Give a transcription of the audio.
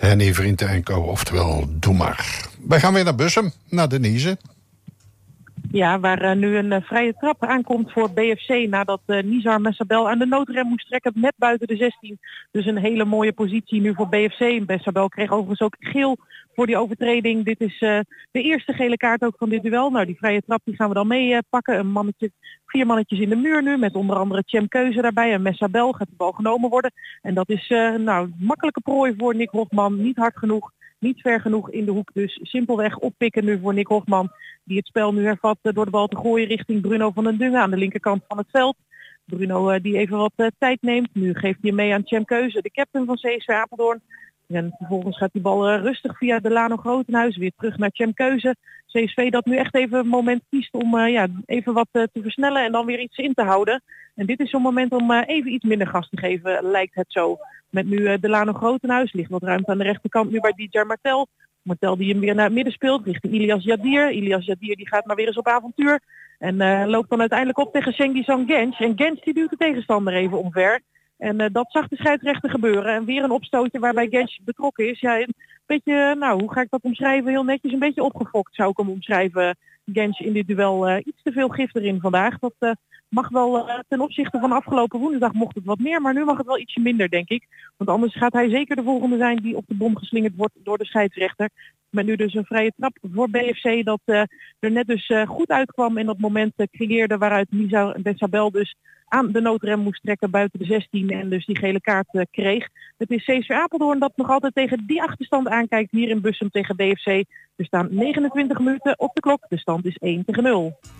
Henny Vrienden & Co, oftewel Doe Maar. Wij gaan weer naar Bussum, naar Denise. Ja, waar nu een vrije trap aankomt voor BFC nadat Nizar Messabel aan de noodrem moest trekken net buiten de 16. Dus een hele mooie positie nu voor BFC. Messabel kreeg overigens ook geel voor die overtreding. Dit is de eerste gele kaart ook van dit duel. Nou, die vrije trap die gaan we dan mee pakken. 4 mannetjes in de muur nu, met onder andere Cem Keuze daarbij. En Messabel gaat de bal genomen worden. En dat is makkelijke prooi voor Nick Hofman. Niet hard genoeg, niet ver genoeg in de hoek. Dus simpelweg oppikken nu voor Nick Hofman. Die het spel nu hervat door de bal te gooien richting Bruno van den Dungen aan de linkerkant van het veld. Bruno die even wat tijd neemt. Nu geeft hij mee aan Cem Keuze, de captain van CSV Apeldoorn. En vervolgens gaat die bal rustig via Delano Grotenhuis weer terug naar Cem Keuze. CSV dat nu echt even een moment kiest om even wat te versnellen en dan weer iets in te houden. En dit is zo'n moment om even iets minder gas te geven, lijkt het zo. Met nu Delano Grotenhuis, ligt wat ruimte aan de rechterkant nu bij DJ Martel. Martel die hem weer naar het midden speelt richting Ilias Jadir. Ilias Jadir die gaat maar weer eens op avontuur. En loopt dan uiteindelijk op tegen Senghizan Genç. En Genç die duwt de tegenstander even omver. En dat zag de scheidsrechter gebeuren. En weer een opstootje waarbij Genç betrokken is. Ja, een beetje, hoe ga ik dat omschrijven? Heel netjes, een beetje opgefokt zou ik hem omschrijven. Genç in dit duel iets te veel gif erin vandaag. Dat mag wel ten opzichte van afgelopen woensdag mocht het wat meer. Maar nu mag het wel ietsje minder, denk ik. Want anders gaat hij zeker de volgende zijn die op de bom geslingerd wordt door de scheidsrechter. Met nu dus een vrije trap voor BFC dat er net dus goed uitkwam. En dat moment creëerde waaruit Nizar Messabel dus aan de noodrem moest trekken buiten de 16 en dus die gele kaart kreeg. Het is CSV Apeldoorn dat nog altijd tegen die achterstand aankijkt hier in Bussum tegen BFC. Er staan 29 minuten op de klok. De stand is 1-0.